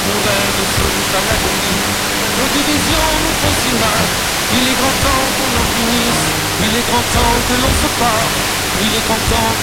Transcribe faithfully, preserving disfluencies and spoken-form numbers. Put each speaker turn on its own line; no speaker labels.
Nos rêves sont jamais accomplis, nos divisions nous font si mal. Il est grand temps qu'on en finisse, il est grand temps que l'on se parle, il est grand temps